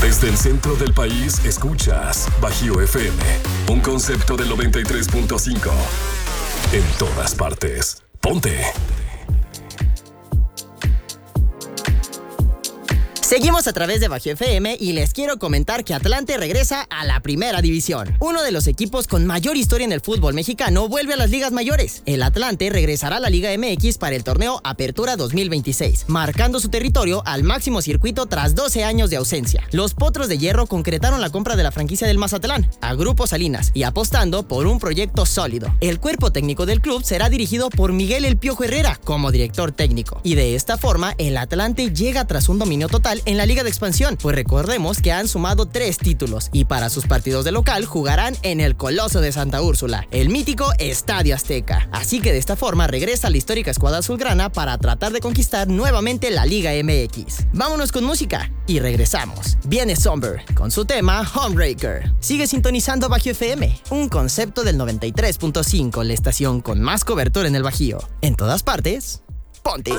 Desde el centro del país escuchas Bajío FM, un concepto del 93.5. En todas partes. Ponte. Seguimos a través de Bajío FM y les quiero comentar que Atlante regresa a la primera división. Uno de los equipos con mayor historia en el fútbol mexicano vuelve a las ligas mayores. El Atlante regresará a la Liga MX para el torneo Apertura 2026, marcando su territorio al máximo circuito tras 12 años de ausencia. Los Potros de Hierro concretaron la compra de la franquicia del Mazatlán a Grupo Salinas y apostando por un proyecto sólido. El cuerpo técnico del club será dirigido por Miguel El Piojo Herrera como director técnico. Y de esta forma, el Atlante llega tras un dominio total en la Liga de Expansión, pues recordemos que han sumado 3 títulos y para sus partidos de local jugarán en el Coloso de Santa Úrsula, el mítico Estadio Azteca. Así que de esta forma regresa la histórica escuadra azulgrana para tratar de conquistar nuevamente la Liga MX. Vámonos con música y regresamos. Viene Somber con su tema Homebreaker. Sigue sintonizando Bajío FM, un concepto del 93.5, la estación con más cobertura en el Bajío. En todas partes, ponte.